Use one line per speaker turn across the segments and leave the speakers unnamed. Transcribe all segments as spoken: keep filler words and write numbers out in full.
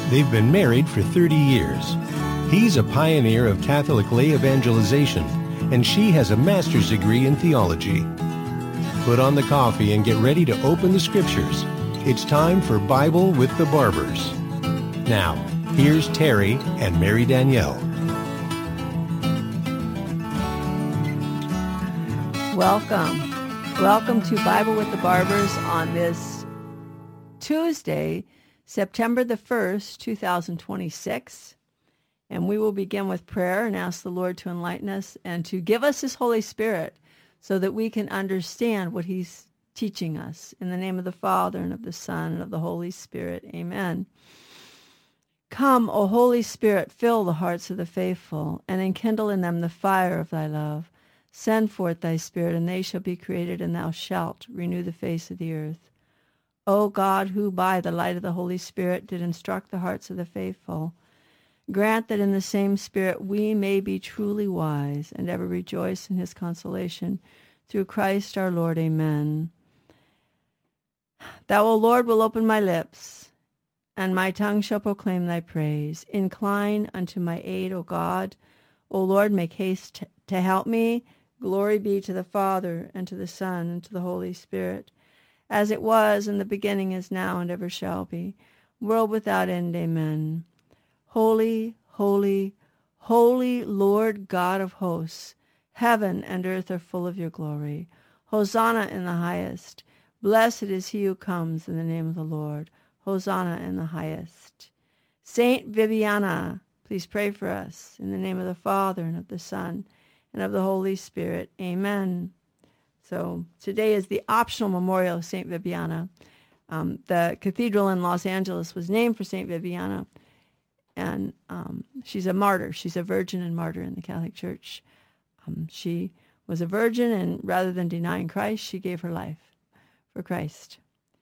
They've been married for thirty years. He's a pioneer of Catholic lay evangelization, and she has a master's degree in theology. Put on the coffee and get ready to open the scriptures. It's time for Bible with the Barbers. Now, here's Terry and Mary Danielle.
Welcome. Welcome to Bible with the Barbers on this Tuesday, September the first, two thousand twenty-six. And we will begin with prayer and ask the Lord to enlighten us and to give us His Holy Spirit so that we can understand what He's teaching us. In the name of the Father, and of the Son, and of the Holy Spirit. Amen. Come, O Holy Spirit, fill the hearts of the faithful, and enkindle in them the fire of thy love. Send forth thy Spirit, and they shall be created, and thou shalt renew the face of the earth. O God, who by the light of the Holy Spirit did instruct the hearts of the faithful, grant that in the same Spirit we may be truly wise, and ever rejoice in his consolation. Through Christ our Lord. Amen. Thou, O Lord, will open my lips, and my tongue shall proclaim thy praise. Incline unto my aid, O God. O Lord, make haste to help me. Glory be to the Father, and to the Son, and to the Holy Spirit, as it was in the beginning, is now, and ever shall be, world without end. Amen. Holy, holy, holy Lord God of hosts, heaven and earth are full of your glory. Hosanna in the highest. Blessed is he who comes in the name of the Lord. Hosanna in the highest. Saint Viviana, please pray for us. In the name of the Father, and of the Son, and of the Holy Spirit. Amen. So today is the optional memorial of Saint Viviana. Um, the cathedral in Los Angeles was named for Saint Viviana, and um, she's a martyr. She's a virgin and martyr in the Catholic Church. Um, she was a virgin, and rather than denying Christ, she gave her life for Christ.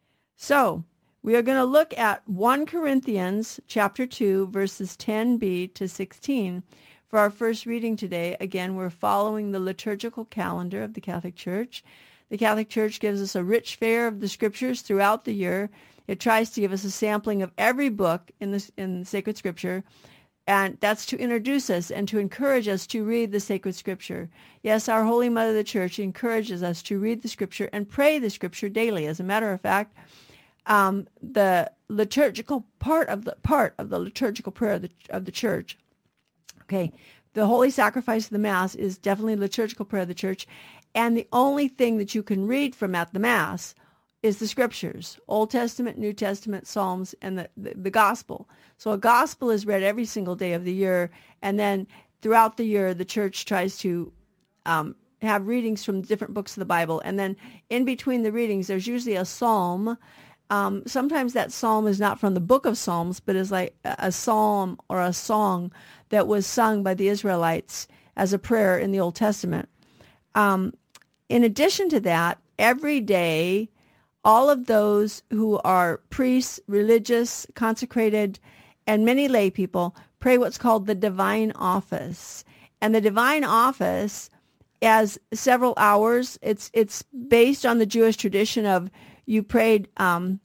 So we are going to look at First Corinthians chapter two, verses ten b to sixteen. For our first reading today. Again, we're following the liturgical calendar of the Catholic Church. The Catholic Church gives us a rich fare of the scriptures throughout the year. It tries to give us a sampling of every book in the, in the sacred scripture, and that's to introduce us and to encourage us to read the sacred scripture. Yes, our Holy Mother, the Church, encourages us to read the scripture and pray the scripture daily. As a matter of fact, um, the liturgical part of the part of the liturgical prayer of the, of the Church. Okay, the holy sacrifice of the Mass is definitely liturgical prayer of the Church, and the only thing that you can read from at the Mass is the Scriptures, Old Testament, New Testament, Psalms, and the, the, the Gospel. So a Gospel is read every single day of the year, and then throughout the year, the Church tries to um, have readings from different books of the Bible, and then in between the readings, there's usually a psalm. Um, sometimes that psalm is not from the book of Psalms, but is like a psalm or a song that was sung by the Israelites as a prayer in the Old Testament. Um, in addition to that, every day, all of those who are priests, religious, consecrated, and many lay people pray what's called the divine office. And the divine office has several hours. It's it's based on the Jewish tradition of you prayed um,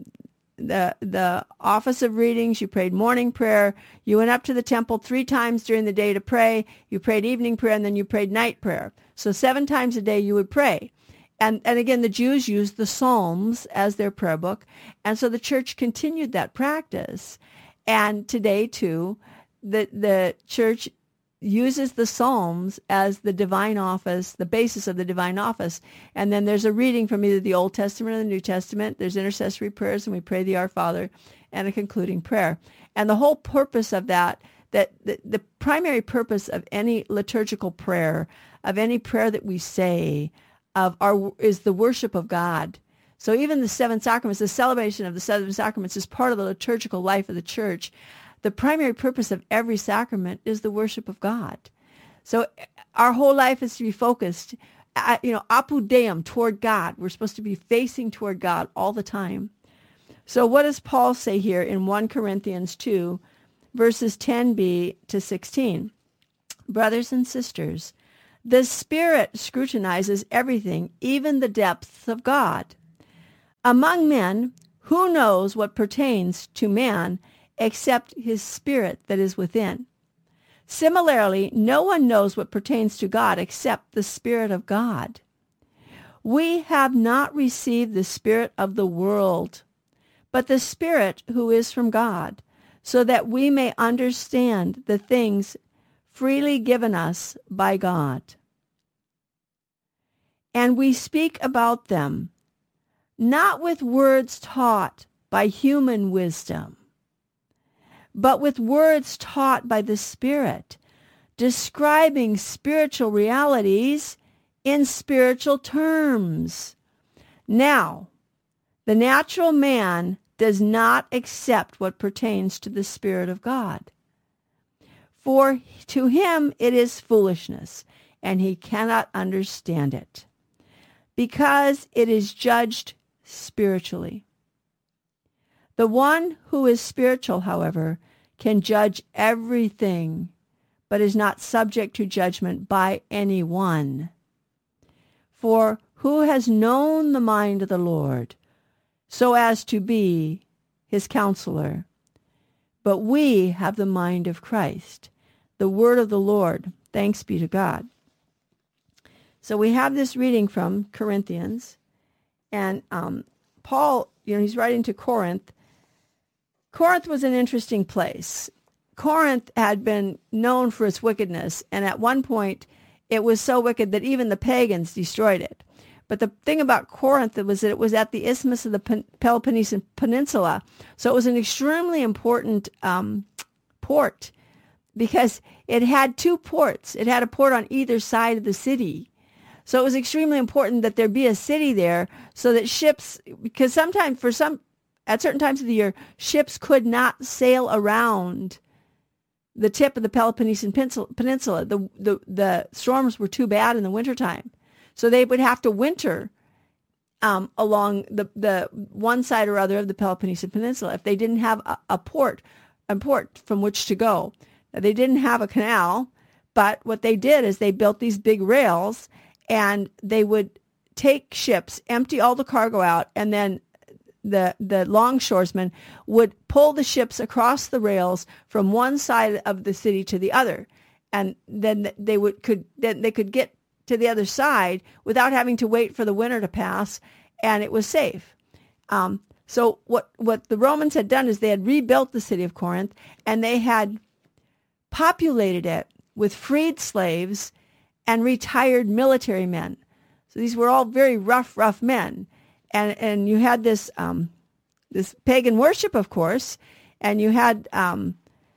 the the office of readings, you prayed morning prayer, you went up to the temple three times during the day to pray, you prayed evening prayer, and then you prayed night prayer. So seven times a day you would pray. And and again, the Jews used the Psalms as their prayer book, and so the Church continued that practice. And today, too, the the Church uses the Psalms as the divine office, the basis of the divine office. And then there's a reading from either the Old Testament or the New Testament. There's intercessory prayers, and we pray the Our Father, and a concluding prayer. And the whole purpose of that, that the, the primary purpose of any liturgical prayer, of any prayer that we say, of our is the worship of God. So even the seven sacraments, the celebration of the seven sacraments is part of the liturgical life of the Church. The primary purpose of every sacrament is the worship of God. So our whole life is to be focused, you know, apud Deum, toward God. We're supposed to be facing toward God all the time. So what does Paul say here in First Corinthians two, verses ten b to sixteen? Brothers and sisters, the Spirit scrutinizes everything, even the depths of God. Among men, who knows what pertains to man except his Spirit that is within. Similarly, no one knows what pertains to God except the Spirit of God. We have not received the spirit of the world, but the Spirit who is from God, so that we may understand the things freely given us by God. And we speak about them, not with words taught by human wisdom, but with words taught by the Spirit, describing spiritual realities in spiritual terms. Now, the natural man does not accept what pertains to the Spirit of God. For to him it is foolishness, and he cannot understand it, because it is judged spiritually. The one who is spiritual, however, can judge everything, but is not subject to judgment by anyone. For who has known the mind of the Lord, so as to be his counselor? But we have the mind of Christ, the word of the Lord. Thanks be to God. So we have this reading from Corinthians, and um, Paul, you know, he's writing to Corinth. Corinth was an interesting place. Corinth had been known for its wickedness, and at one point it was so wicked that even the pagans destroyed it. But the thing about Corinth was that it was at the isthmus of the Peloponnesian Peninsula, so it was an extremely important um, port, because it had two ports. It had a port on either side of the city. So it was extremely important that there be a city there so that ships, because sometimes for some, at certain times of the year, ships could not sail around the tip of the Peloponnesian Peninsula. The, the, the storms were too bad in the wintertime. So they would have to winter um, along the, the one side or other of the Peloponnesian Peninsula if they didn't have a, a port, a port from which to go. Now, they didn't have a canal, but what they did is they built these big rails, and they would take ships, empty all the cargo out, and then the the longshoresmen would pull the ships across the rails from one side of the city to the other, and then they would could then they could get to the other side without having to wait for the winter to pass, and it was safe. Um, so what what the Romans had done is they had rebuilt the city of Corinth, and they had populated it with freed slaves and retired military men. So these were all very rough, rough men. And and you had this um, this pagan worship, of course, and you had, um,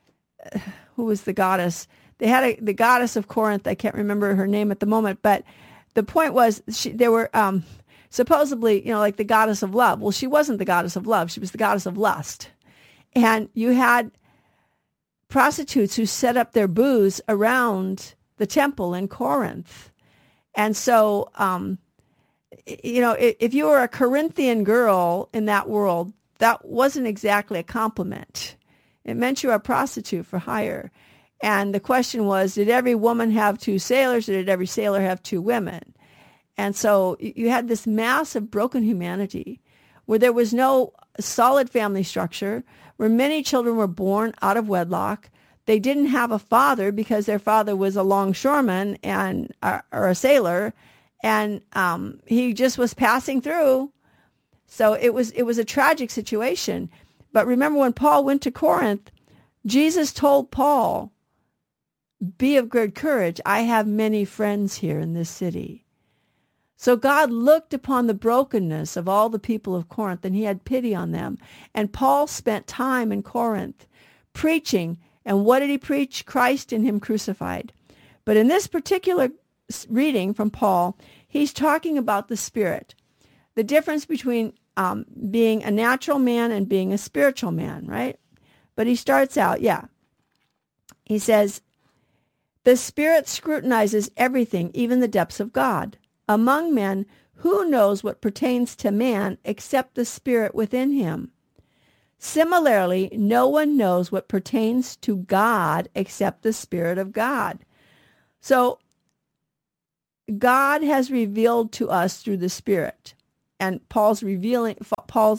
who was the goddess? They had a, the goddess of Corinth. I can't remember her name at the moment, but the point was she, they were um, supposedly, you know, like the goddess of love. Well, she wasn't the goddess of love. She was the goddess of lust. And you had prostitutes who set up their booths around the temple in Corinth. And so, um, you know, if you were a Corinthian girl in that world, that wasn't exactly a compliment. It meant you were a prostitute for hire. And the question was, did every woman have two sailors, or did every sailor have two women? And so you had this mass of broken humanity where there was no solid family structure, where many children were born out of wedlock. They didn't have a father because their father was a longshoreman and or, or a sailor, and um, he just was passing through. So it was it was a tragic situation. But remember, when Paul went to Corinth, Jesus told Paul, "Be of good courage. I have many friends here in this city." So God looked upon the brokenness of all the people of Corinth, and he had pity on them. And Paul spent time in Corinth preaching. And what did he preach? Christ and him crucified. But in this particular reading from Paul, he's talking about the Spirit, the difference between um, being a natural man and being a spiritual man, right? But he starts out, yeah. He says, "The Spirit scrutinizes everything, even the depths of God. Among men, who knows what pertains to man except the Spirit within him? Similarly, no one knows what pertains to God except the Spirit of God." So God has revealed to us through the Spirit. And Paul's revealing, Paul's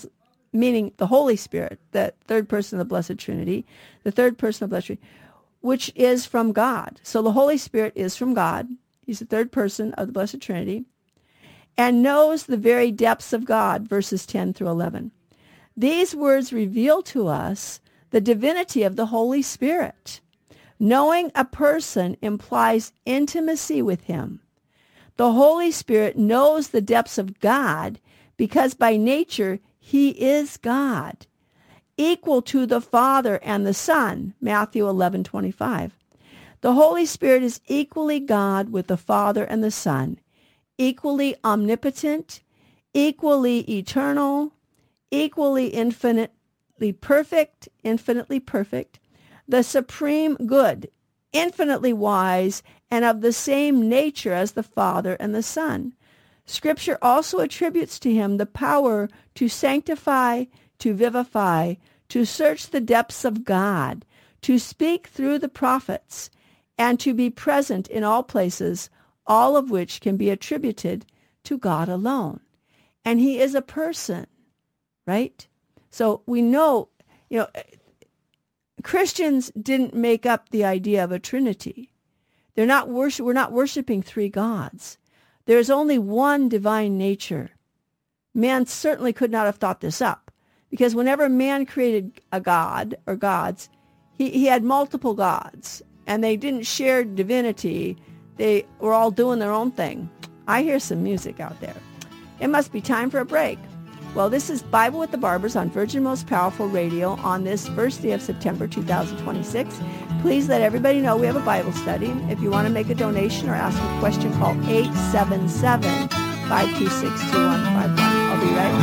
meaning the Holy Spirit, the third person of the Blessed Trinity, the third person of the Blessed Trinity, which is from God. So the Holy Spirit is from God. He's the third person of the Blessed Trinity, and knows the very depths of God, verses ten through eleven. These words reveal to us the divinity of the Holy Spirit. Knowing a person implies intimacy with him. The Holy Spirit knows the depths of God because by nature he is God, equal to the Father and the Son, Matthew eleven twenty-five. The Holy Spirit is equally God with the Father and the Son, equally omnipotent, equally eternal, equally infinitely perfect, infinitely perfect, the supreme good, infinitely wise, and of the same nature as the Father and the Son. Scripture also attributes to him the power to sanctify, to vivify, to search the depths of God, to speak through the prophets, and to be present in all places, all of which can be attributed to God alone. And he is a person, right? So we know, you know, Christians didn't make up the idea of a Trinity. They're not worship, we're not worshiping three gods. There's only one divine nature. Man certainly could not have thought this up, because whenever man created a god or gods, he, he had multiple gods, and they didn't share divinity. They were all doing their own thing. I hear some music out there. It must be time for a break. Well, this is Bible with the Barbers on Virgin Most Powerful Radio on this first day of September two thousand twenty-six. Please let everybody know we have a Bible study. If you want to make a donation or ask a question, call eight seven seven, five two six, two one five one. I'll be right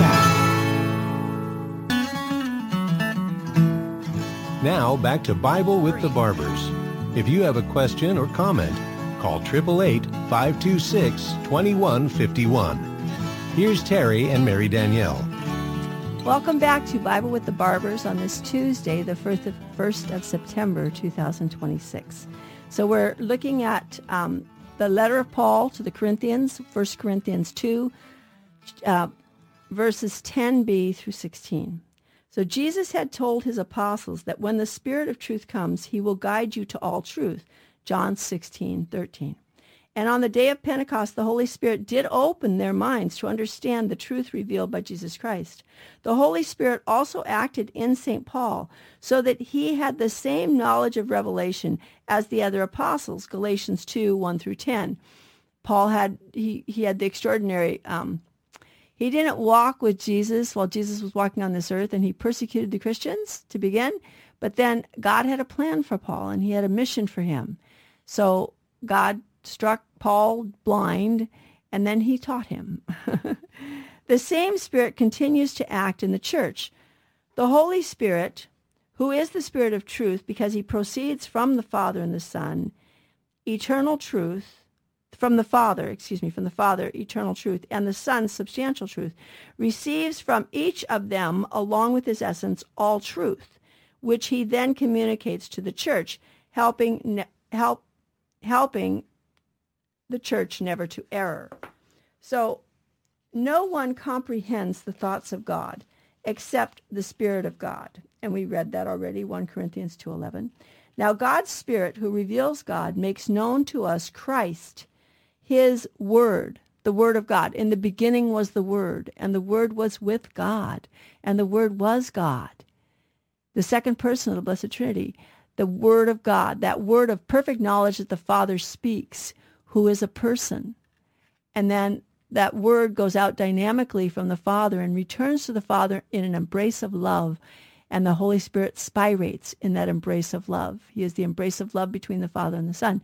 back. Now, back to Bible with the Barbers. If you have a question or comment, call eight eight eight, five two six, two one five one. Here's Terry and Mary Danielle.
Welcome back to Bible with the Barbers on this Tuesday, the first of September, two thousand twenty-six. So we're looking at um, the letter of Paul to the Corinthians, First Corinthians two, uh, verses ten b through sixteen. So Jesus had told his apostles that when the Spirit of truth comes, he will guide you to all truth, John sixteen thirteen. And on the day of Pentecost, the Holy Spirit did open their minds to understand the truth revealed by Jesus Christ. The Holy Spirit also acted in Saint Paul so that he had the same knowledge of revelation as the other apostles, Galatians two, one through ten. Paul had, he, he had the extraordinary, um, he didn't walk with Jesus while Jesus was walking on this earth, and he persecuted the Christians to begin, but then God had a plan for Paul, and he had a mission for him. So God struck Paul blind, and then he taught him. The same Spirit continues to act in the church. The Holy Spirit, who is the Spirit of truth because he proceeds from the Father and the Son, eternal truth, from the Father, excuse me, from the Father, eternal truth, and the Son, substantial truth, receives from each of them, along with his essence, all truth, which he then communicates to the church, helping help helping the church never to error. So no one comprehends the thoughts of God except the Spirit of God. And we read that already, First Corinthians two eleven. Now God's Spirit, who reveals God, makes known to us Christ, his Word, the Word of God. In the beginning was the Word, and the Word was with God, and the Word was God. The second person of the Blessed Trinity, the Word of God, that word of perfect knowledge that the Father speaks, who is a person. And then that word goes out dynamically from the Father and returns to the Father in an embrace of love. And the Holy Spirit spirates in that embrace of love. He is the embrace of love between the Father and the Son.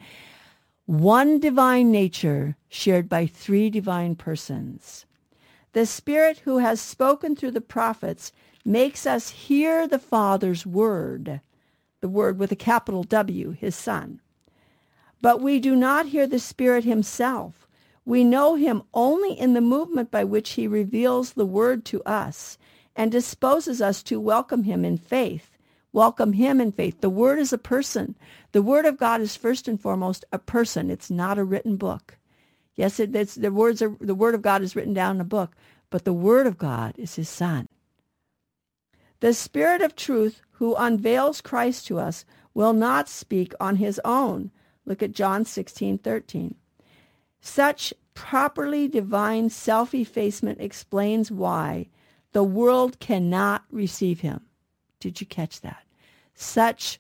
One divine nature shared by three divine persons. The Spirit who has spoken through the prophets makes us hear the Father's word, the word with a capital W, his Son. But we do not hear the Spirit himself. We know him only in the movement by which he reveals the word to us and disposes us to welcome him in faith. Welcome him in faith. The word is a person. The word of God is first and foremost a person. It's not a written book. Yes, it, it's, the words are, the word of God is written down in a book, but the word of God is his Son. The Spirit of truth, who unveils Christ to us, will not speak on his own. Look at John sixteen thirteen. Such properly divine self-effacement explains why the world cannot receive him. Did you catch that? Such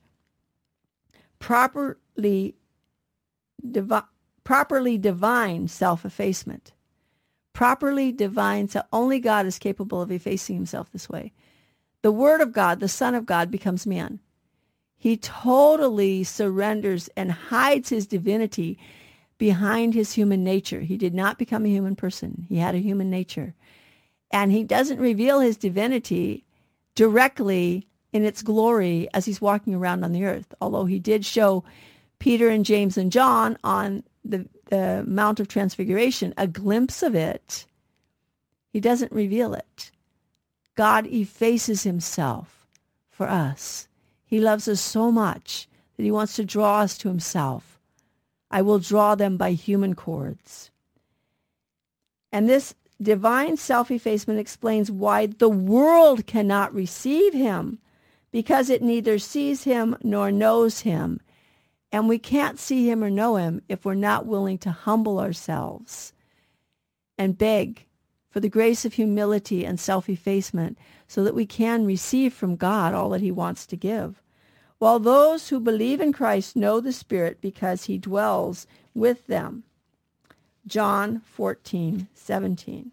properly divi- properly divine self-effacement. Properly divine, so only God is capable of effacing himself this way. The Word of God, the Son of God, becomes man. He totally surrenders and hides his divinity behind his human nature. He did not become a human person. He had a human nature. And he doesn't reveal his divinity directly in its glory as he's walking around on the earth, although he did show Peter and James and John on the, the Mount of Transfiguration a glimpse of it. He doesn't reveal it. God effaces himself for us. He loves us so much that he wants to draw us to himself. I will draw them by human cords. And this divine self-effacement explains why the world cannot receive him, because it neither sees him nor knows him. And we can't see him or know him if we're not willing to humble ourselves and beg for the grace of humility and self-effacement so that we can receive from God all that he wants to give. While those who believe in Christ know the Spirit because he dwells with them. John fourteen seventeen.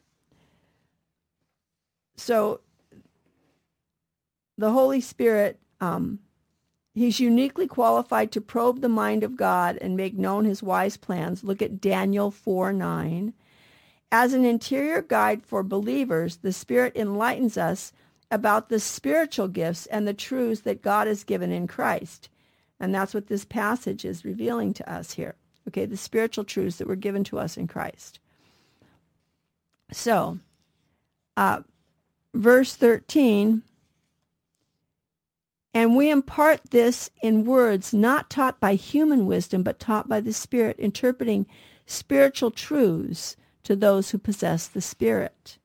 So the Holy Spirit, um, he's uniquely qualified to probe the mind of God and make known his wise plans. Look at Daniel four nine. As an interior guide for believers, the Spirit enlightens us about the spiritual gifts and the truths that God has given in Christ. And that's what this passage is revealing to us here. Okay, the spiritual truths that were given to us in Christ. So, uh, verse thirteen, and we impart this in words not taught by human wisdom, but taught by the Spirit, interpreting spiritual truths to those who possess the Spirit.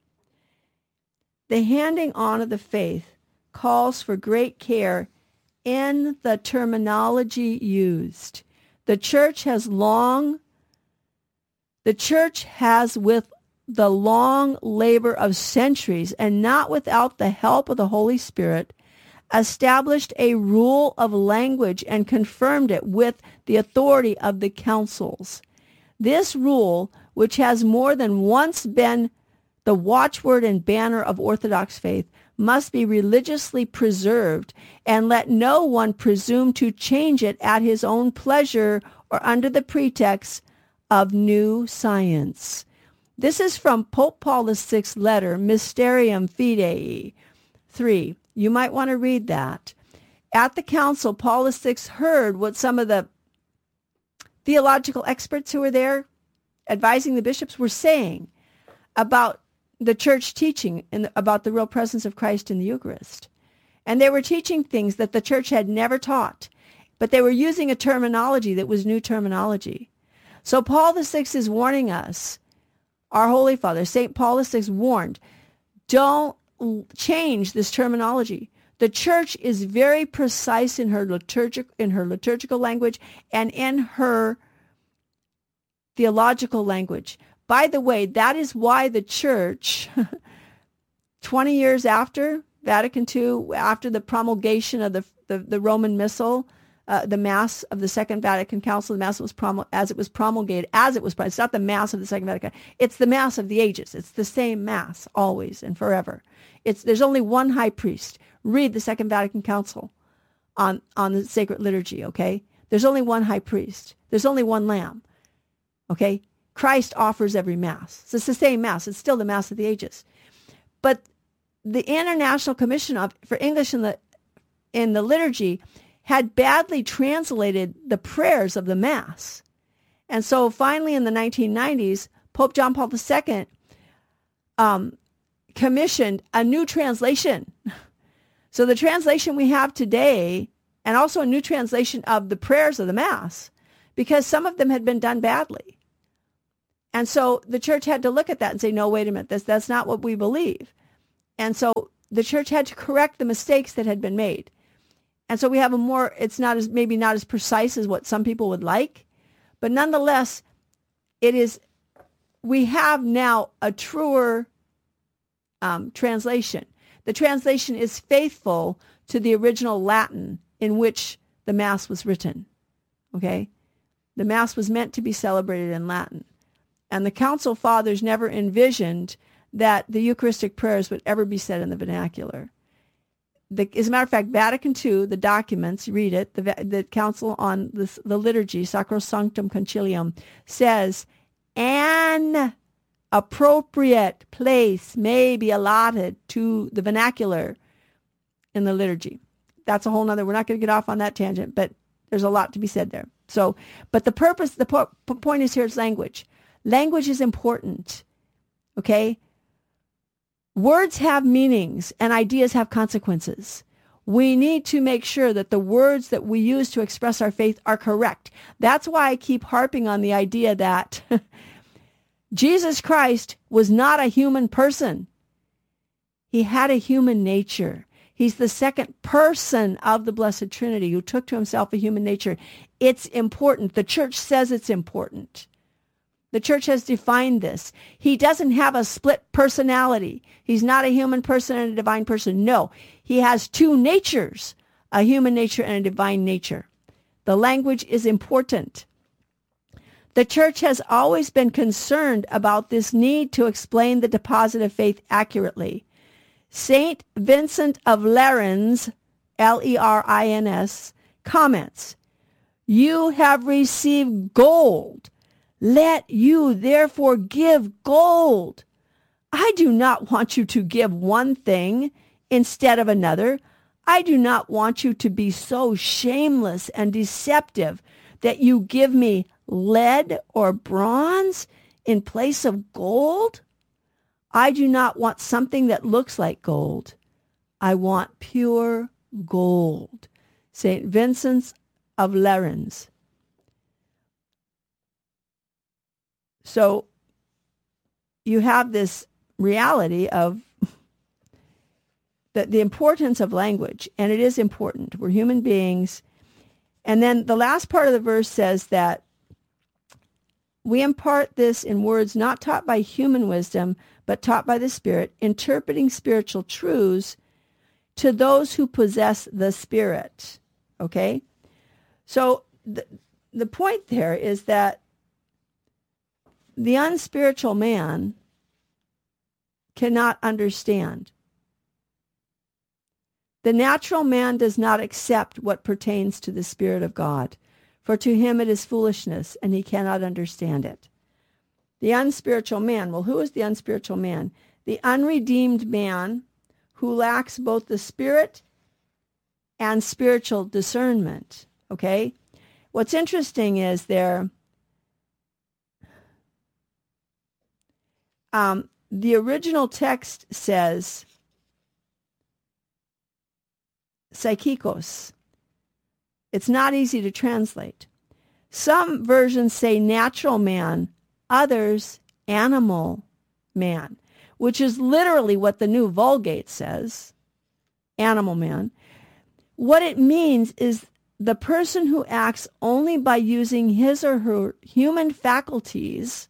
The handing on of the faith calls for great care in the terminology used. The church has long, the church has with the long labor of centuries and not without the help of the Holy Spirit established a rule of language and confirmed it with the authority of the councils. This rule, which has more than once been the watchword and banner of Orthodox faith, must be religiously preserved, and let no one presume to change it at his own pleasure or under the pretext of new science. This is from Pope Paul the Sixth's letter, Mysterium Fidei. Three. You might want to read that. At the council, Paul the Sixth heard what some of the theological experts who were there advising the bishops were saying about the church teaching in, about the real presence of Christ in the Eucharist. And they were teaching things that the church had never taught, but they were using a terminology that was new terminology. So Paul the Sixth is warning us, our Holy Father, Saint Paul the Sixth warned, don't change this terminology. The church is very precise in her liturgic, in her liturgical language and in her theological language. By the way, that is why the church, twenty years after Vatican Two, after the promulgation of the the, the Roman Missal, uh, the Mass of the Second Vatican Council, the Mass was promul- as it was promulgated, as it was, it's not the Mass of the Second Vatican, it's the Mass of the ages. It's the same Mass always and forever. It's there's only one high priest. Read the Second Vatican Council on on the sacred liturgy. Okay, there's only one high priest. There's only one lamb. Okay. Christ offers every Mass. So it's the same Mass. It's still the Mass of the ages. But the International Commission of, for English in the in the liturgy had badly translated the prayers of the Mass. And so finally in the nineteen nineties, Pope John Paul the Second um, commissioned a new translation. So the translation we have today, and also a new translation of the prayers of the Mass, because some of them had been done badly. And so the church had to look at that and say, no, wait a minute, this, that's not what we believe. And so the church had to correct the mistakes that had been made. And so we have a more, it's not as, maybe not as precise as what some people would like, but nonetheless, it is, we have now a truer um, translation. The translation is faithful to the original Latin in which the Mass was written. Okay? The Mass was meant to be celebrated in Latin. And the Council Fathers never envisioned that the Eucharistic prayers would ever be said in the vernacular. The, as a matter of fact, Vatican two, the documents, read it, the, the Council on the, the Liturgy, Sacrosanctum Concilium, says, an appropriate place may be allotted to the vernacular in the liturgy. That's a whole nother, we're not going to get off on that tangent, but there's a lot to be said there. So, but the purpose, the po- point is here is language. Language is important, okay? Words have meanings and ideas have consequences. We need to make sure that the words that we use to express our faith are correct. That's why I keep harping on the idea that Jesus Christ was not a human person. He had a human nature. He's the second person of the Blessed Trinity who took to himself a human nature. It's important. The church says it's important. The church has defined this. He doesn't have a split personality. He's not a human person and a divine person. No, he has two natures, a human nature and a divine nature. The language is important. The church has always been concerned about this need to explain the deposit of faith accurately. Saint Vincent of Lerins, L E R I N S, comments, "You have received gold. Let you therefore give gold. I do not want you to give one thing instead of another. I do not want you to be so shameless and deceptive that you give me lead or bronze in place of gold. I do not want something that looks like gold. I want pure gold." Saint Vincent of Lerins. So you have this reality of the, the importance of language, and it is important. We're human beings. And then the last part of the verse says that we impart this in words not taught by human wisdom, but taught by the Spirit, interpreting spiritual truths to those who possess the Spirit. Okay? So the, the point there is that the unspiritual man cannot understand. The natural man does not accept what pertains to the Spirit of God, for to him it is foolishness, and he cannot understand it. The unspiritual man, well, who is the unspiritual man? The unredeemed man who lacks both the Spirit and spiritual discernment, okay? What's interesting is there, um, the original text says psychikos. It's not easy to translate. Some versions say natural man, others animal man, which is literally what the New Vulgate says, animal man. What it means is the person who acts only by using his or her human faculties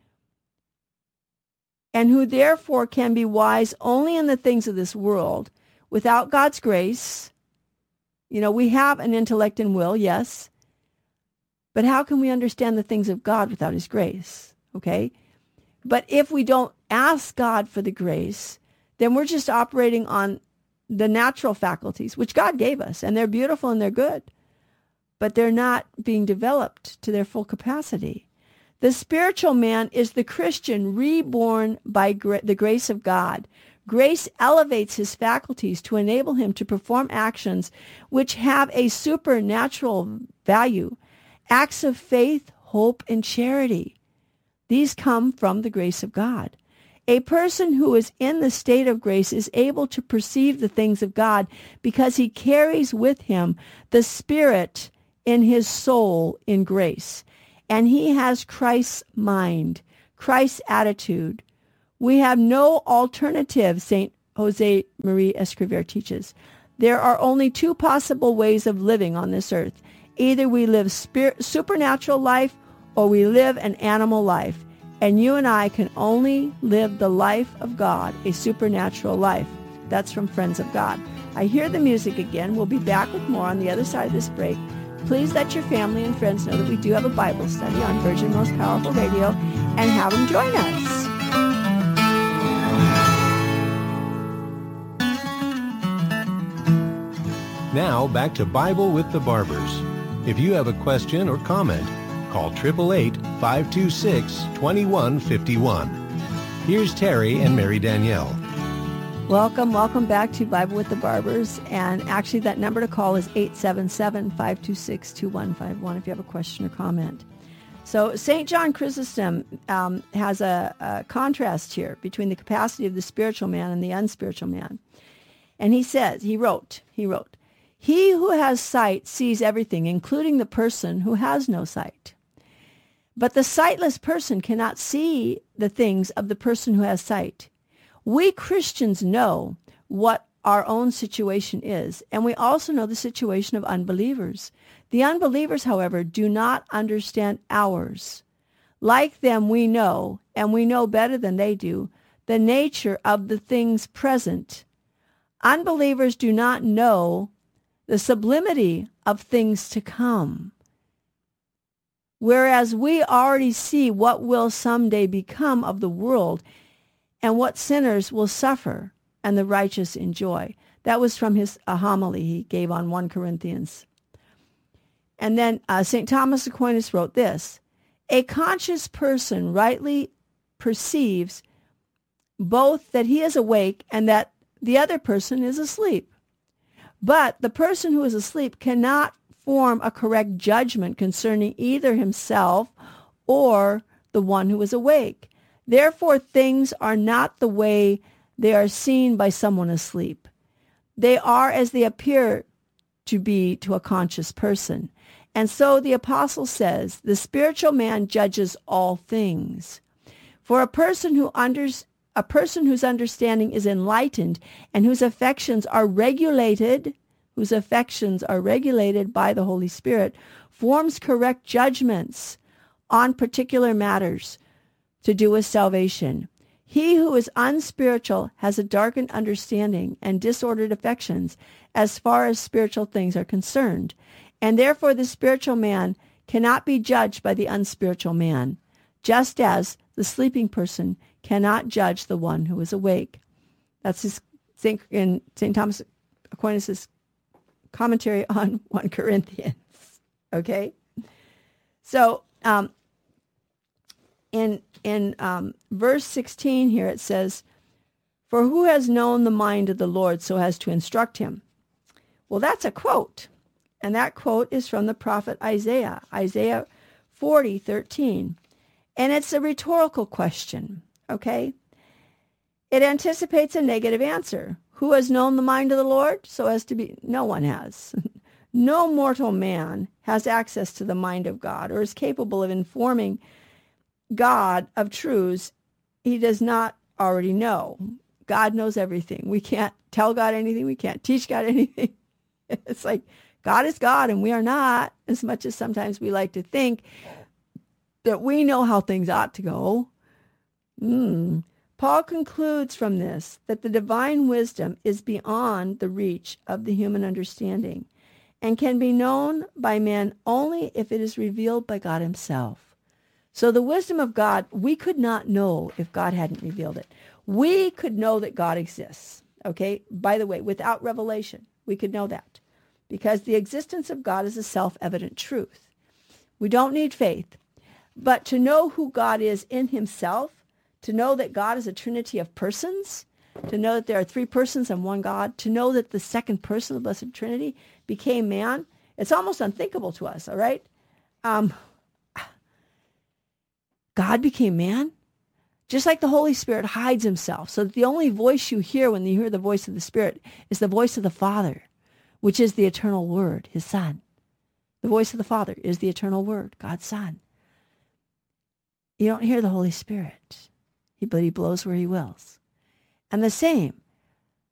and who therefore can be wise only in the things of this world without God's grace. You know, we have an intellect and will, yes, but how can we understand the things of God without his grace? Okay? But if we don't ask God for the grace, then we're just operating on the natural faculties, which God gave us, and they're beautiful and they're good, but they're not being developed to their full capacity. The spiritual man is the Christian reborn by gra- the grace of God. Grace elevates his faculties to enable him to perform actions which have a supernatural value, acts of faith, hope, and charity. These come from the grace of God. A person who is in the state of grace is able to perceive the things of God because he carries with him the Spirit in his soul in grace. And he has Christ's mind, Christ's attitude. We have no alternative, Saint Jose Marie Escriver teaches, there are only two possible ways of living on this earth. Either we live spirit, supernatural life or we live an animal life. And you and I can only live the life of God, a supernatural life. That's from Friends of God. I hear the music again. We'll be back with more on the other side of this break. Please let your family and friends know that we do have a Bible study on Virgin Most Powerful Radio and have them join us.
Now, back to Bible with the Barbers. If you have a question or comment, call eight eight eight, five two six, two one five one. Here's Terry and Mary Danielle.
Welcome, welcome back to Bible with the Barbers. And actually, that number to call is eight seven seven, five two six, two one five one if you have a question or comment. So Saint John Chrysostom um, has a, a contrast here between the capacity of the spiritual man and the unspiritual man. And he says, he wrote, he wrote, he who has sight sees everything, including the person who has no sight. But the sightless person cannot see the things of the person who has sight. We Christians know what our own situation is, and we also know the situation of unbelievers. The unbelievers, however, do not understand ours. Like them, we know, and we know better than they do, the nature of the things present. Unbelievers do not know the sublimity of things to come, whereas we already see what will someday become of the world and what sinners will suffer and the righteous enjoy. That was from his a homily he gave on First Corinthians. And then uh, Saint Thomas Aquinas wrote this, a conscious person rightly perceives both that he is awake and that the other person is asleep. But the person who is asleep cannot form a correct judgment concerning either himself or the one who is awake. Therefore, things are not the way they are seen by someone asleep. They are as they appear to be to a conscious person. And so the apostle says, the spiritual man judges all things. For a person who understands A person whose understanding is enlightened and whose affections are regulated, whose affections are regulated by the Holy Spirit, forms correct judgments on particular matters to do with salvation. He who is unspiritual has a darkened understanding and disordered affections as far as spiritual things are concerned, and therefore the spiritual man cannot be judged by the unspiritual man, just as the sleeping person cannot judge the one who is awake. That's his, in Saint Thomas Aquinas' commentary on First Corinthians. Okay? So um, in, in um, verse sixteen here it says, for who has known the mind of the Lord so as to instruct him? Well, that's a quote. And that quote is from the prophet Isaiah, Isaiah forty, thirteen. And it's a rhetorical question. Okay? It anticipates a negative answer. Who has known the mind of the Lord? So as to be, no one has. No mortal man has access to the mind of God or is capable of informing God of truths he does not already know. God knows everything. We can't tell God anything. We can't teach God anything. It's like God is God and we are not, as much as sometimes we like to think that we know how things ought to go. Mm. Paul concludes from this that the divine wisdom is beyond the reach of the human understanding and can be known by men only if it is revealed by God himself. So the wisdom of God, we could not know if God hadn't revealed it. We could know that God exists, okay? By the way, without revelation, we could know that because the existence of God is a self-evident truth. We don't need faith. But to know who God is in himself, to know that God is a trinity of persons, to know that there are three persons and one God, to know that the second person of the Blessed Trinity became man, it's almost unthinkable to us, all right? Um, God became man? Just like the Holy Spirit hides himself, so that the only voice you hear when you hear the voice of the Spirit is the voice of the Father, which is the eternal Word, his Son. The voice of the Father is the eternal Word, God's Son. You don't hear the Holy Spirit, but he blows where he wills. And the same,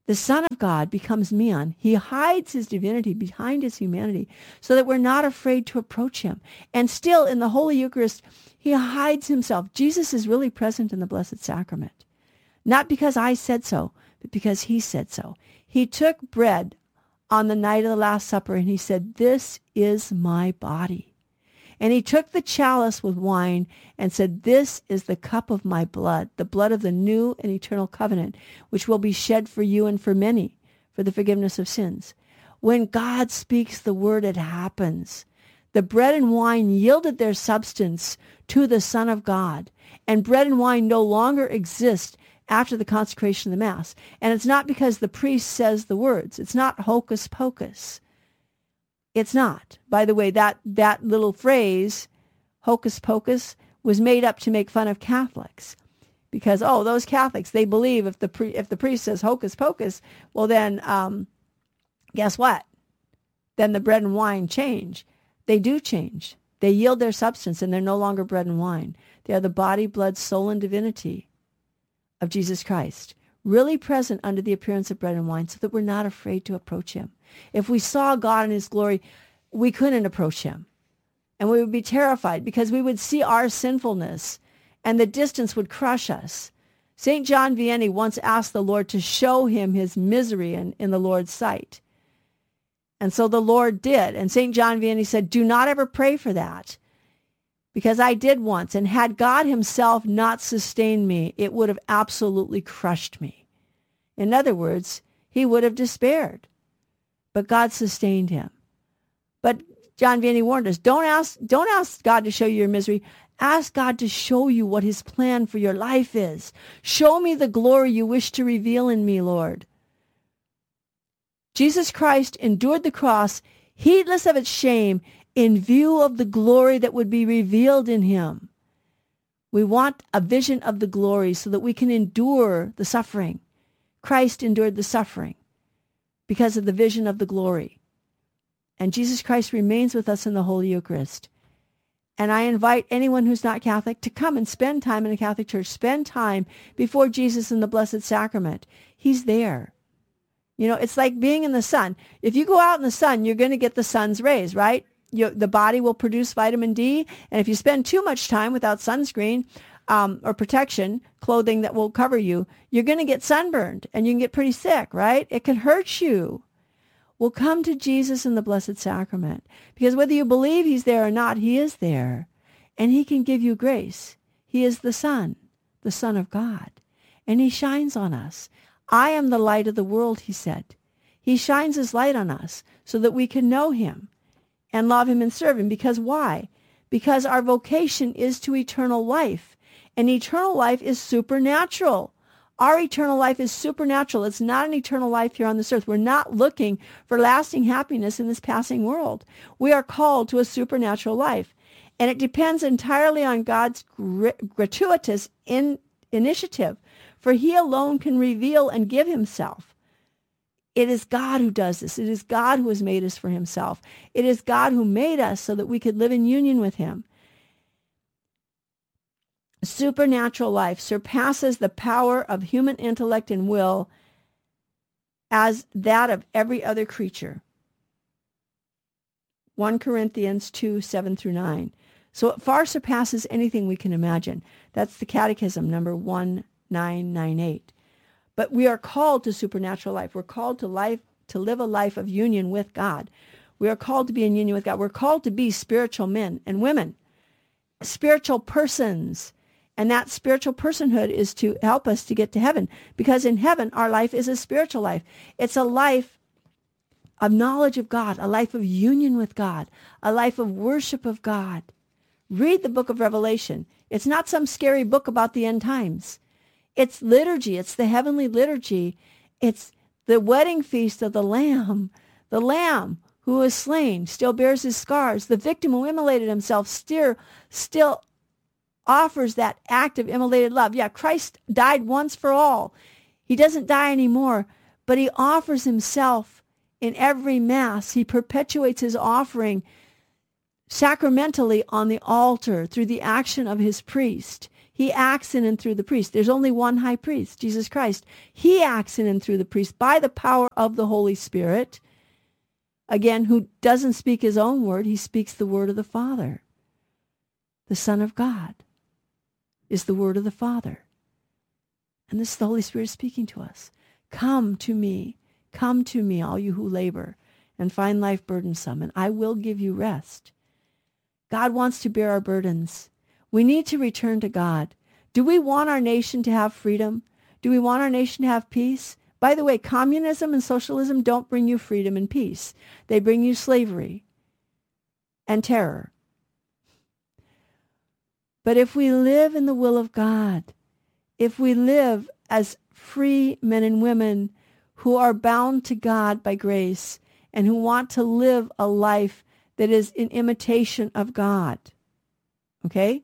the Son of God becomes man. He hides his divinity behind his humanity so that we're not afraid to approach him. And still in the Holy Eucharist, he hides himself. Jesus is really present in the Blessed Sacrament. Not because I said so, but because he said so. He took bread on the night of the Last Supper and he said, "This is my body." And he took the chalice with wine and said, "This is the cup of my blood, the blood of the new and eternal covenant, which will be shed for you and for many for the forgiveness of sins." When God speaks the word, it happens. The bread and wine yielded their substance to the Son of God, and bread and wine no longer exist after the consecration of the Mass. And it's not because the priest says the words. It's not hocus pocus. It's not. By the way, that, that little phrase, hocus pocus, was made up to make fun of Catholics. Because, oh, those Catholics, they believe if the pri- if the priest says hocus pocus, well then, um, guess what? Then the bread and wine change. They do change. They yield their substance, and they're no longer bread and wine. They are the body, blood, soul, and divinity of Jesus Christ, really present under the appearance of bread and wine, so that we're not afraid to approach him. If we saw God in his glory, we couldn't approach him. And we would be terrified because we would see our sinfulness and the distance would crush us. Saint John Vianney once asked the Lord to show him his misery in, in the Lord's sight. And so the Lord did. And Saint John Vianney said, "Do not ever pray for that, because I did once. And had God himself not sustained me, it would have absolutely crushed me." In other words, he would have despaired. But God sustained him. But John Vianney warned us, don't ask, don't ask God to show you your misery. Ask God to show you what his plan for your life is. Show me the glory you wish to reveal in me, Lord. Jesus Christ endured the cross, heedless of its shame, in view of the glory that would be revealed in him. We want a vision of the glory so that we can endure the suffering. Christ endured the suffering because of the vision of the glory. And Jesus Christ remains with us in the Holy Eucharist. And I invite anyone who's not Catholic to come and spend time in a Catholic church. Spend time before Jesus in the Blessed Sacrament. He's there. You know, it's like being in the sun. If you go out in the sun, you're going to get the sun's rays, right? You, the body will produce vitamin D. And if you spend too much time without sunscreen um, or protection, clothing that will cover you, you're going to get sunburned and you can get pretty sick, right? It can hurt you. Well, come to Jesus in the Blessed Sacrament, because whether you believe he's there or not, he is there, and he can give you grace. He is the Son, the Son of God, and he shines on us. I am the light of the world, he said. He shines his light on us so that we can know him and love him and serve him. Because why? Because our vocation is to eternal life, and eternal life is supernatural. Our eternal life is supernatural. It's not an eternal life here on this earth. We're not looking for lasting happiness in this passing world. We are called to a supernatural life. And it depends entirely on God's gr- gratuitous in- initiative, for he alone can reveal and give himself. It is God who does this. It is God who has made us for himself. It is God who made us so that we could live in union with him. Supernatural life surpasses the power of human intellect and will as that of every other creature. First Corinthians two, seven through nine. So it far surpasses anything we can imagine. That's the Catechism, number one nine nine eight. But we are called to supernatural life. We're called to life, to live a life of union with God. We are called to be in union with God. We're called to be spiritual men and women, spiritual persons. And that spiritual personhood is to help us to get to heaven, because in heaven, our life is a spiritual life. It's a life of knowledge of God, a life of union with God, a life of worship of God. Read the book of Revelation. It's not some scary book about the end times. It's liturgy. It's the heavenly liturgy. It's the wedding feast of the Lamb. The Lamb who was slain still bears his scars. The victim who immolated himself still, still offers that act of immolated love. Yeah, Christ died once for all. He doesn't die anymore, but he offers himself in every Mass. He perpetuates his offering sacramentally on the altar through the action of his priest. He acts in and through the priest. There's only one high priest, Jesus Christ. He acts in and through the priest by the power of the Holy Spirit. Again, who doesn't speak his own word, he speaks the word of the Father. The Son of God is the word of the Father. And this is the Holy Spirit speaking to us. Come to me, come to me, all you who labor and find life burdensome, and I will give you rest. God wants to bear our burdens. We need to return to God. Do we want our nation to have freedom? Do we want our nation to have peace? By the way, communism and socialism don't bring you freedom and peace. They bring you slavery and terror. But if we live in the will of God, if we live as free men and women who are bound to God by grace and who want to live a life that is in imitation of God, okay?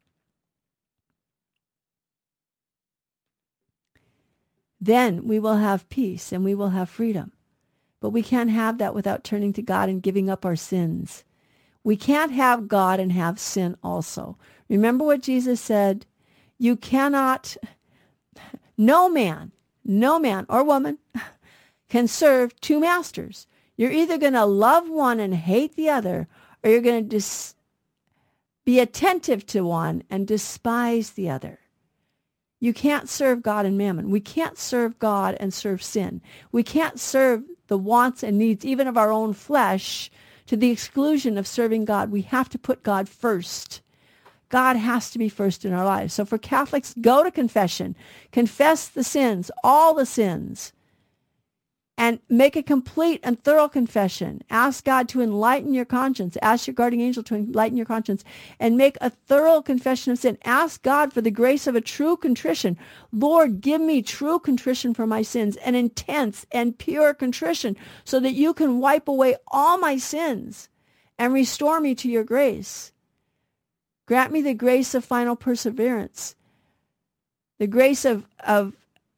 Then we will have peace and we will have freedom. But we can't have that without turning to God and giving up our sins. We can't have God and have sin also. Remember what Jesus said? You cannot, no man, no man or woman can serve two masters. You're either going to love one and hate the other, or you're going to dis- be attentive to one and despise the other. You can't serve God and mammon. We can't serve God and serve sin. We can't serve the wants and needs, even of our own flesh, to the exclusion of serving God. We have to put God first. God has to be first in our lives. So for Catholics, go to confession. Confess the sins, all the sins, and make a complete and thorough confession. Ask God to enlighten your conscience. Ask your guardian angel to enlighten your conscience and make a thorough confession of sin. Ask God for the grace of a true contrition. Lord, give me true contrition for my sins, an intense and pure contrition, so that you can wipe away all my sins and restore me to your grace. Grant me the grace of final perseverance, the grace of, of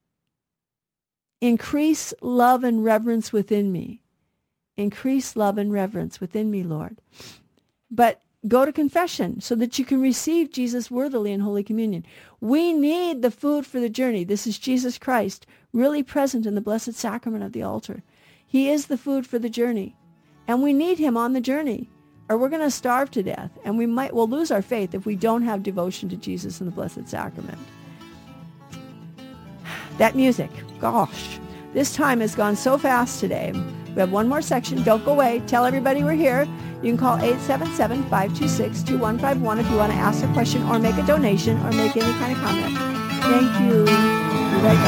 increase love and reverence within me. Increase love and reverence within me, Lord. But go to confession so that you can receive Jesus worthily in Holy Communion. We need the food for the journey. This is Jesus Christ, really present in the Blessed Sacrament of the altar. He is the food for the journey. And we need him on the journey, or we're going to starve to death. And we might well lose our faith if we don't have devotion to Jesus in the Blessed Sacrament. That music, gosh, this time has gone so fast today. We have one more section. Don't go away. Tell everybody we're here. You can call eight seven seven, five two six, two one five one if you want to ask a question or make a donation or make any kind of comment. Thank you. Be right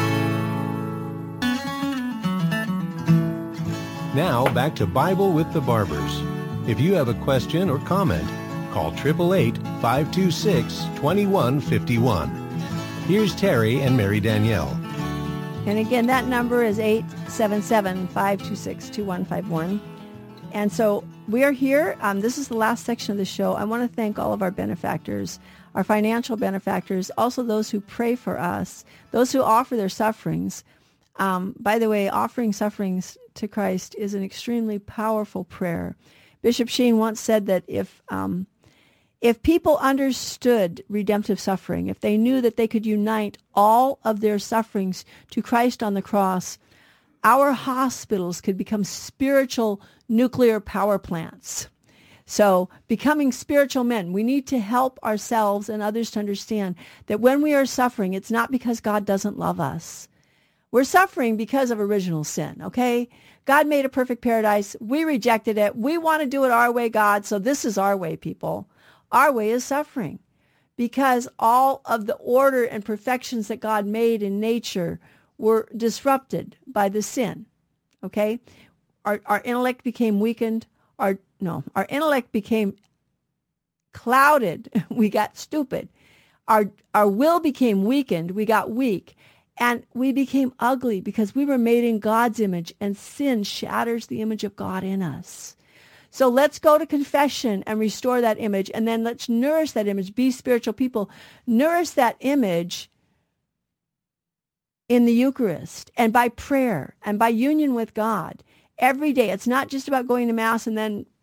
back.
Now back to Bible with the Barbers. If you have a question or comment, call eight eight eight, five two six, two one five one. Here's Terry and Mary Danielle.
And again, that number is eight seven seven, five two six, two one five one. And so we are here. Um, this is the last section of the show. I want to thank all of our benefactors, our financial benefactors, also those who pray for us, those who offer their sufferings. Um, by the way, offering sufferings to Christ is an extremely powerful prayer. Bishop Sheen once said that if um, if people understood redemptive suffering, if they knew that they could unite all of their sufferings to Christ on the cross, our hospitals could become spiritual nuclear power plants. So becoming spiritual men, we need to help ourselves and others to understand that when we are suffering, it's not because God doesn't love us. We're suffering because of original sin, okay? God made a perfect paradise. We rejected it. We want to do it our way, God, so this is our way, people. Our way is suffering because all of the order and perfections that God made in nature were disrupted by the sin, okay? Our, our intellect became weakened. Our, no, our intellect became clouded. We got stupid. Our, our will became weakened. We got weak. And we became ugly because we were made in God's image, and sin shatters the image of God in us. So let's go to confession and restore that image, and then let's nourish that image. Be spiritual people. Nourish that image in the Eucharist and by prayer and by union with God every day. It's not just about going to Mass and then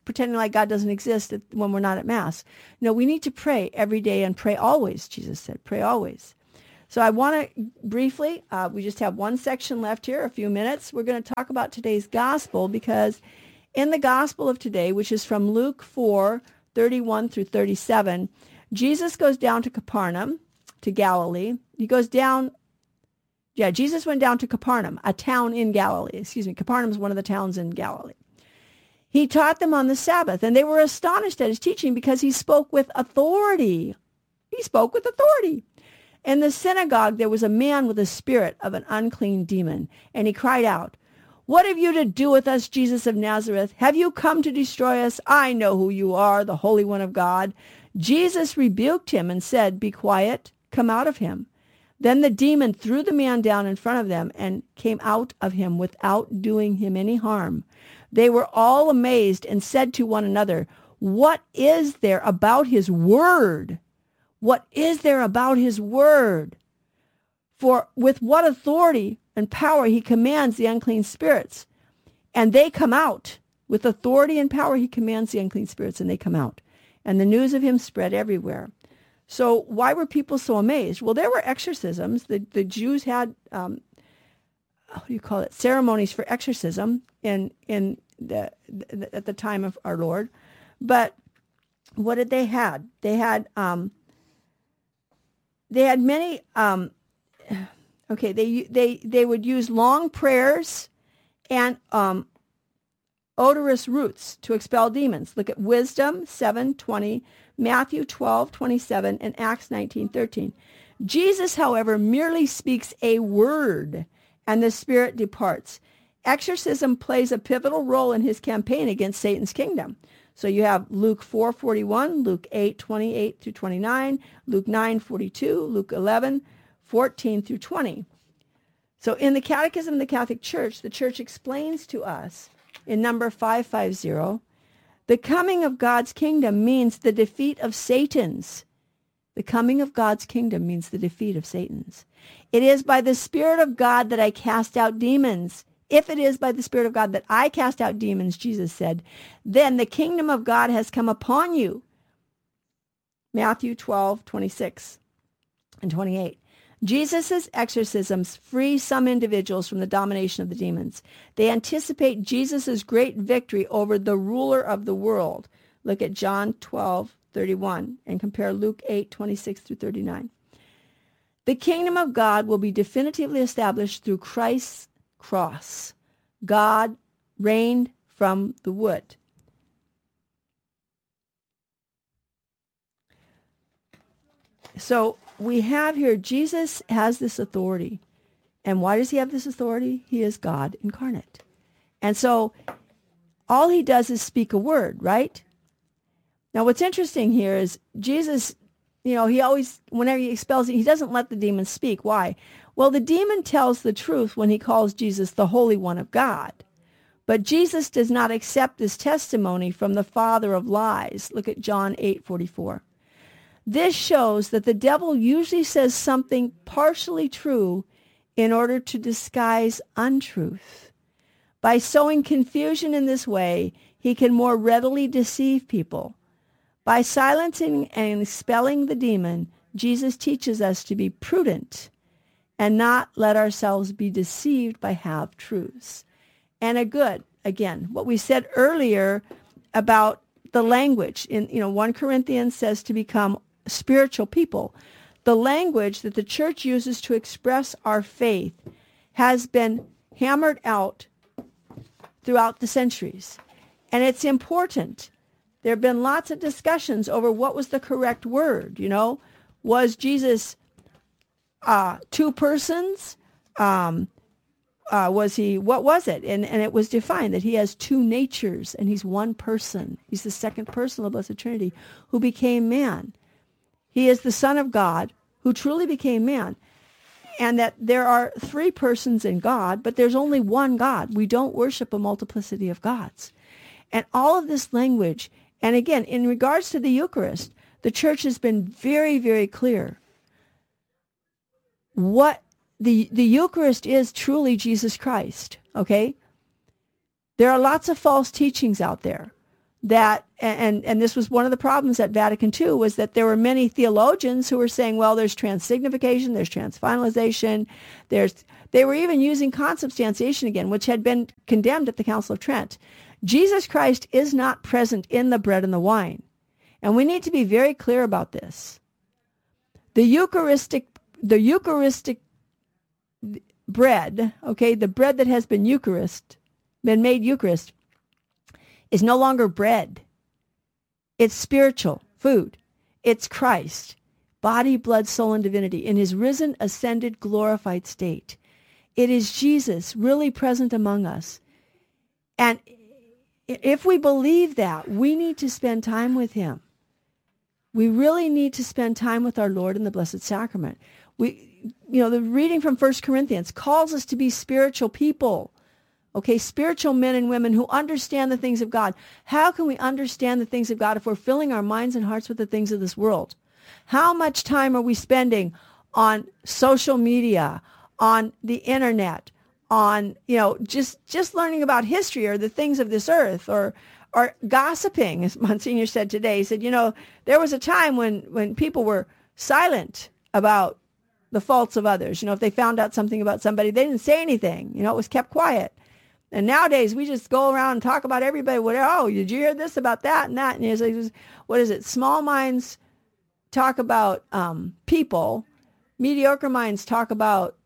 pretending like God doesn't exist when we're not at Mass. No, we need to pray every day and pray always, Jesus said. Pray always. So I want to briefly, uh, we just have one section left here, a few minutes. We're going to talk about today's gospel, because in the gospel of today, which is from Luke four, thirty-one through thirty-seven, Jesus goes down to Capernaum, to Galilee. He goes down, yeah, Jesus went down to Capernaum, a town in Galilee. Excuse me, Capernaum is one of the towns in Galilee. He taught them on the Sabbath, and they were astonished at his teaching because he spoke with authority. He spoke with authority. In the synagogue, there was a man with a spirit of an unclean demon, and he cried out, "What have you to do with us, Jesus of Nazareth? Have you come to destroy us? I know who you are, the Holy One of God." Jesus rebuked him and said, "Be quiet, come out of him." Then the demon threw the man down in front of them and came out of him without doing him any harm. They were all amazed and said to one another, "What is there about his word? What is there about his word? For with what authority and power he commands the unclean spirits, and they come out." With authority and power he commands the unclean spirits, and they come out. And the news of him spread everywhere. So why were people so amazed? Well, there were exorcisms. The, the Jews had, um, what do you call it, ceremonies for exorcism in, in the, the, at the time of our Lord. But what did they had? They had... Um, They had many, um, okay, they they they would use long prayers and um, odorous roots to expel demons. Look at Wisdom seven twenty, Matthew twelve twenty-seven, and Acts nineteen thirteen. Jesus, however, merely speaks a word, and the spirit departs. Exorcism plays a pivotal role in his campaign against Satan's kingdom. So you have Luke four forty-one, Luke eight twenty-eight through twenty-nine, Luke nine forty-two, Luke eleven fourteen through twenty. So in the Catechism of the Catholic Church, the Church explains to us in number five fifty, the coming of God's kingdom means the defeat of Satan's. The coming of God's kingdom means the defeat of Satan's. It is by the Spirit of God that I cast out demons. If it is by the Spirit of God that I cast out demons, Jesus said, then the kingdom of God has come upon you. Matthew twelve twenty-six and twenty-eight. Jesus' exorcisms free some individuals from the domination of the demons. They anticipate Jesus' great victory over the ruler of the world. Look at John twelve thirty-one and compare Luke eight twenty-six through thirty-nine. The kingdom of God will be definitively established through Christ's cross. God reigned from the wood. So we have here, Jesus has this authority. And why does he have this authority? He is God incarnate. And so all he does is speak a word, right? Now what's interesting here is Jesus, you know, he always, whenever he expels it, he doesn't let the demon speak. Why? Well, the demon tells the truth when he calls Jesus the Holy One of God. But Jesus does not accept this testimony from the father of lies. Look at John eight forty-four. This shows that the devil usually says something partially true in order to disguise untruth. By sowing confusion in this way, he can more readily deceive people. By silencing and expelling the demon, Jesus teaches us to be prudent and not let ourselves be deceived by half-truths. And a good, again, what we said earlier about the language. In, you know, First Corinthians says to become spiritual people. The language that the church uses to express our faith has been hammered out throughout the centuries. And it's important. There have been lots of discussions over what was the correct word, you know. Was Jesus uh, two persons? Um, uh, was he, what was it? And, and it was defined that he has two natures and he's one person. He's the second person of the Blessed Trinity who became man. He is the Son of God who truly became man. And that there are three persons in God, but there's only one God. We don't worship a multiplicity of gods. And all of this language, and again, in regards to the Eucharist, the church has been very, very clear. What the, the Eucharist is truly Jesus Christ, okay? There are lots of false teachings out there. that, and, and this was one of the problems at Vatican two, was that there were many theologians who were saying, well, there's transsignification, there's transfinalization, there's, they were even using consubstantiation again, which had been condemned at the Council of Trent. Jesus Christ is not present in the bread and the wine. And we need to be very clear about this. The Eucharistic, the Eucharistic bread, okay, the bread that has been Eucharist, been made Eucharist, is no longer bread. It's spiritual food. It's Christ, body, blood, soul, and divinity in his risen, ascended, glorified state. It is Jesus really present among us. And if we believe that, we need to spend time with him. We really need to spend time with our Lord in the Blessed Sacrament. We, you know, the reading from First Corinthians calls us to be spiritual people. Okay, spiritual men and women who understand the things of God. How can we understand the things of God if we're filling our minds and hearts with the things of this world? How much time are we spending on social media, on the internet, on, you know, just, just learning about history or the things of this earth, or or gossiping, as Monsignor said today? He said, you know, there was a time when, when people were silent about the faults of others. You know, if they found out something about somebody, they didn't say anything. You know, it was kept quiet. And nowadays, we just go around and talk about everybody. What, oh, did you hear this about that and that? And it's like, what is it? Small minds talk about um, people. Mediocre minds talk about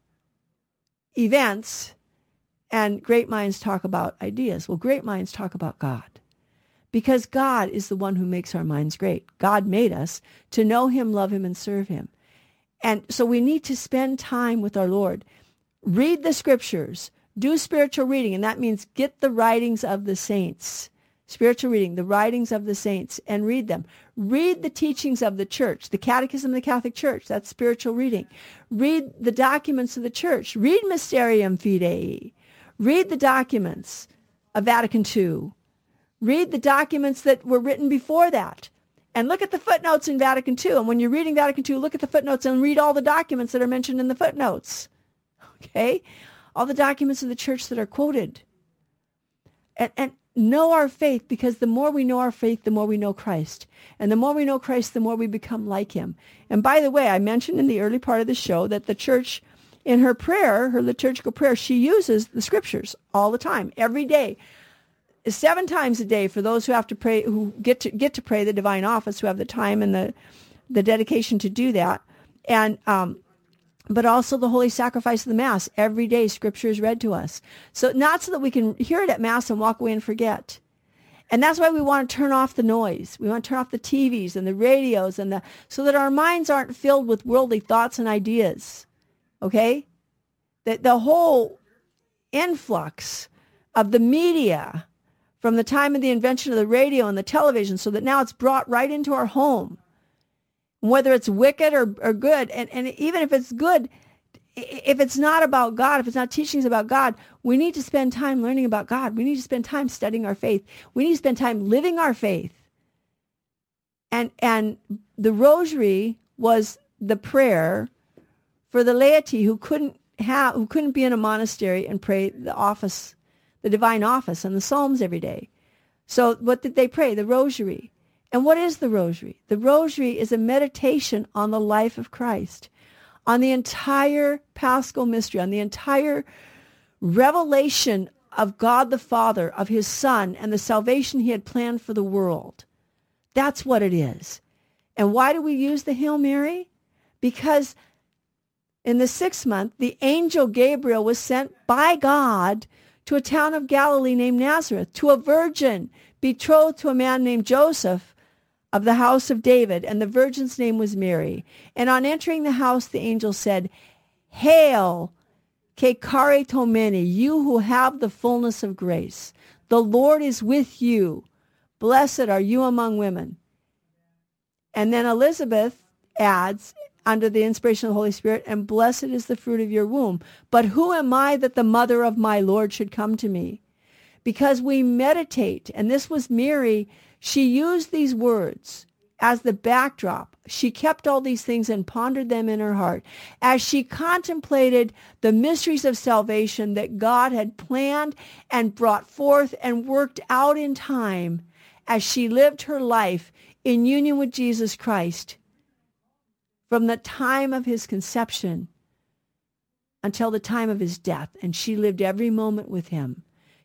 events. And great minds talk about ideas. Well, great minds talk about God. Because God is the one who makes our minds great. God made us to know him, love him, and serve him. And so we need to spend time with our Lord. Read the scriptures. Do spiritual reading, and that means get the writings of the saints. Spiritual reading, the writings of the saints, and read them. Read the teachings of the church, the Catechism of the Catholic Church. That's spiritual reading. Read the documents of the church. Read Mysterium Fidei. Read the documents of Vatican two. Read the documents that were written before that. And look at the footnotes in Vatican two. And when you're reading Vatican two, look at the footnotes and read all the documents that are mentioned in the footnotes. Okay? All the documents of the church that are quoted. And, and know our faith, because the more we know our faith, the more we know Christ. And the more we know Christ, the more we become like him. And by the way, I mentioned in the early part of the show that the church, in her prayer, her liturgical prayer, she uses the scriptures all the time, every day. Seven times a day for those who have to pray, who get to get to pray the divine office, who have the time and the the dedication to do that, and um, but also the holy sacrifice of the Mass. Every day, Scripture is read to us. So not so that we can hear it at Mass and walk away and forget. And that's why we want to turn off the noise. We want to turn off the T Vs and the radios, and the so that our minds aren't filled with worldly thoughts and ideas. Okay, that the whole influx of the media from the time of the invention of the radio and the television, so that now it's brought right into our home, whether it's wicked or, or good. And, and even if it's good, if it's not about God, if it's not teachings about God, we need to spend time learning about God. We need to spend time studying our faith. We need to spend time living our faith. And, and the rosary was the prayer for the laity who couldn't have, who couldn't be in a monastery and pray the office, the divine office and the Psalms every day. So what did they pray? The rosary. And what is the rosary? The rosary is a meditation on the life of Christ, on the entire Paschal mystery, on the entire revelation of God the Father, of his Son, and the salvation he had planned for the world. That's what it is. And why do we use the Hail Mary? Because in the sixth month, the angel Gabriel was sent by God to a town of Galilee named Nazareth, to a virgin betrothed to a man named Joseph of the house of David, and the virgin's name was Mary. And on entering the house, the angel said, "Hail, que caritomene, you who have the fullness of grace. The Lord is with you. Blessed are you among women." And then Elizabeth adds, under the inspiration of the Holy Spirit, "And blessed is the fruit of your womb. But who am I that the mother of my Lord should come to me?" Because we meditate, and this was Mary, she used these words as the backdrop. She kept all these things and pondered them in her heart as she contemplated the mysteries of salvation that God had planned and brought forth and worked out in time as she lived her life in union with Jesus Christ from the time of his conception until the time of his death. And she lived every moment with him.